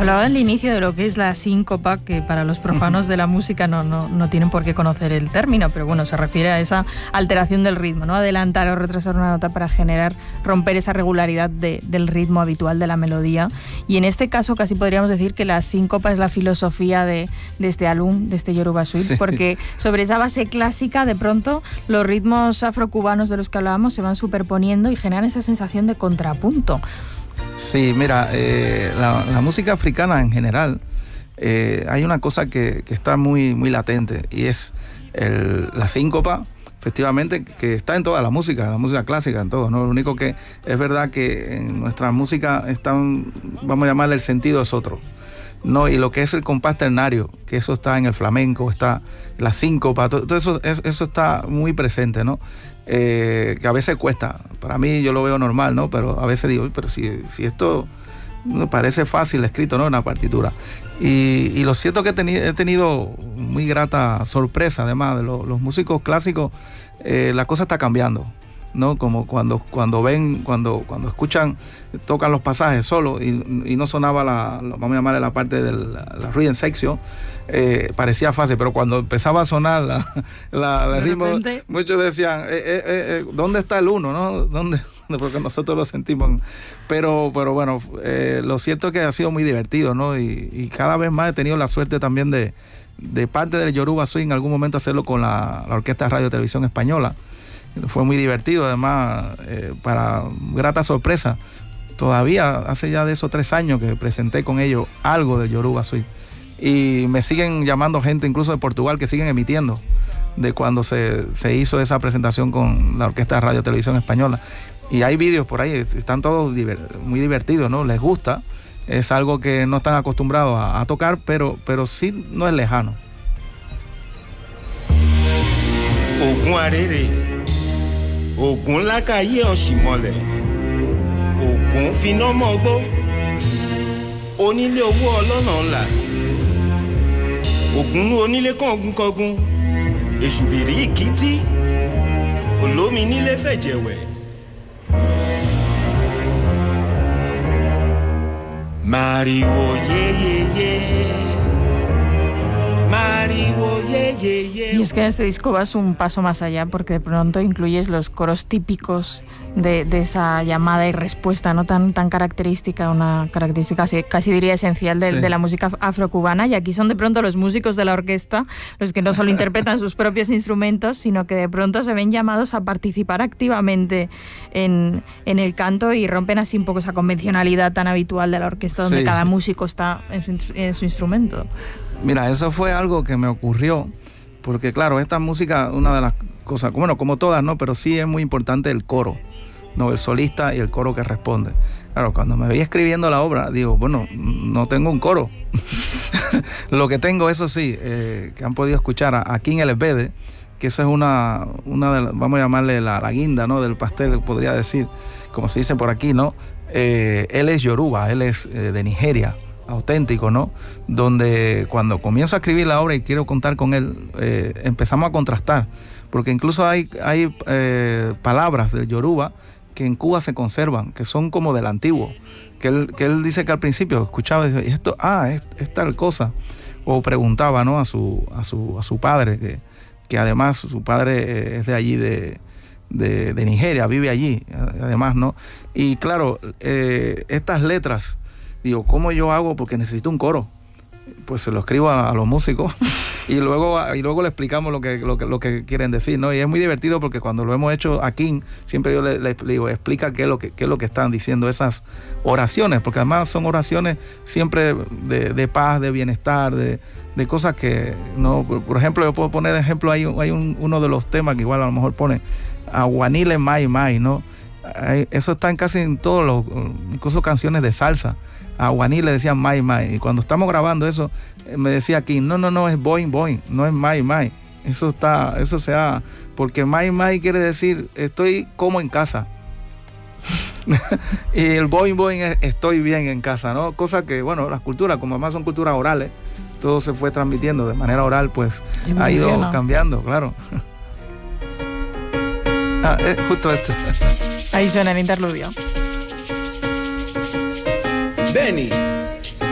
Hablaba al inicio de lo que es la síncopa, que para los profanos de la música no tienen por qué conocer el término, pero bueno, se refiere a esa alteración del ritmo, ¿no? Adelantar o retrasar una nota para romper esa regularidad del ritmo habitual de la melodía. Y en este caso casi podríamos decir que la síncopa es la filosofía de este álbum, de este Yoruba Suite, sí. Porque sobre esa base clásica, de pronto, los ritmos afrocubanos de los que hablábamos se van superponiendo y generan esa sensación de contrapunto. Sí, mira, la música africana en general, hay una cosa que está muy, muy latente, y es la síncopa, efectivamente, que está en toda la música clásica, en todo, ¿no? Lo único que es verdad que en nuestra música vamos a llamarle, el sentido es otro, ¿no? Y lo que es el compás ternario, que eso está en el flamenco, está la síncopa, todo eso está muy presente, ¿no? Que a veces cuesta, para mí yo lo veo normal, ¿no? Pero a veces digo, pero si esto me parece fácil escrito, ¿no? Una partitura. Y lo cierto es que he tenido muy grata sorpresa, además de los músicos clásicos, la cosa está cambiando, ¿no? Como cuando escuchan, tocan los pasajes solo y no sonaba vamos a llamarle la parte de la rhythm section, parecía fácil, pero cuando empezaba a sonar el ritmo, muchos decían, ¿dónde está el uno, no? ¿Dónde? Porque nosotros lo sentimos, pero bueno, lo cierto es que ha sido muy divertido, ¿no? Y cada vez más he tenido la suerte también de parte del Yoruba Swing en algún momento hacerlo con la Orquesta Radio Televisión Española. Fue muy divertido, además, para grata sorpresa. Todavía hace ya de esos 3 años que presenté con ellos algo del Yoruba Swing. Y me siguen llamando gente, incluso de Portugal, que siguen emitiendo de cuando se hizo esa presentación con la Orquesta Radio Televisión Española. Y hay vídeos por ahí, están todos muy divertidos, ¿no? Les gusta. Es algo que no están acostumbrados a tocar, pero sí no es lejano. Ogun arere, Ogun lakaye osimole, Ogun finomogbo, Onílé owó ọlọ́nà ńlá, Ogun onílé kọ̀ọ̀gùn, Èṣùbìrí ìkìtì, Olómi nílé fẹ̀jẹ̀wẹ̀. Mariwo yeyeye, Mariwo yeyeye. Y es que en este disco vas un paso más allá, porque de pronto incluyes los coros típicos de esa llamada y respuesta, no tan característica, una característica casi diría esencial de la música afrocubana, y aquí son de pronto los músicos de la orquesta los que no solo interpretan sus propios instrumentos, sino que de pronto se ven llamados a participar activamente en el canto y rompen así un poco esa convencionalidad tan habitual de la orquesta, donde cada músico está en su instrumento. Mira, eso fue algo que me ocurrió, porque claro, esta música, una de las cosas, bueno, como todas, ¿no? Pero sí es muy importante el coro, ¿no? El solista y el coro que responde. Claro, cuando me veía escribiendo la obra, digo, bueno, no tengo un coro. Lo que tengo, eso sí, que han podido escuchar aquí en el Esbede, que esa es una de las, vamos a llamarle la guinda, ¿no? Del pastel, podría decir, como se dice por aquí, ¿no? Él es Yoruba, él es de Nigeria, auténtico, ¿no? Donde cuando comienzo a escribir la obra y quiero contar con él, empezamos a contrastar, porque incluso hay palabras del Yoruba que en Cuba se conservan, que son como del antiguo, que él dice que al principio escuchaba y decía, esto, es tal cosa, o preguntaba, ¿no? a su padre, que además su padre es de allí, de Nigeria, vive allí, además, ¿no? Y claro, estas letras, digo, ¿cómo yo hago? Porque necesito un coro. Pues se lo escribo a los músicos y luego le explicamos lo que quieren decir, ¿no? Y es muy divertido porque cuando lo hemos hecho aquí, siempre yo le digo, explica qué es lo que están diciendo esas oraciones, porque además son oraciones siempre de paz, de bienestar, de cosas que, no, por ejemplo, yo puedo poner de ejemplo, hay uno de los temas que igual a lo mejor pone Aguanile Mai Mai, ¿no? Eso está casi en todos los, incluso canciones de salsa. A Guaní le decían Mai Mai, y cuando estamos grabando eso, me decía aquí, no, es Boing Boing, no es Mai Mai. Eso se ha, porque Mai Mai quiere decir estoy como en casa. Y el Boing Boing es estoy bien en casa, ¿no? Cosa que, bueno, las culturas, como además son culturas orales, todo se fue transmitiendo de manera oral, pues ha ido cambiando, claro. Justo esto. Ahí suena el interludio. Benny.